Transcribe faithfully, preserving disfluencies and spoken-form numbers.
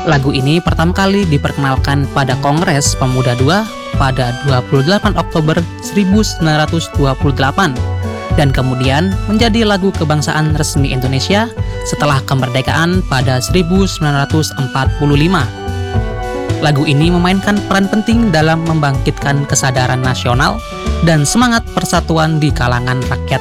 Lagu ini pertama kali diperkenalkan pada Kongres Pemuda kedua pada dua puluh delapan Oktober seribu sembilan ratus dua puluh delapan dan kemudian menjadi lagu kebangsaan resmi Indonesia setelah kemerdekaan pada seribu sembilan ratus empat puluh lima. Lagu ini memainkan peran penting dalam membangkitkan kesadaran nasional dan semangat persatuan di kalangan rakyat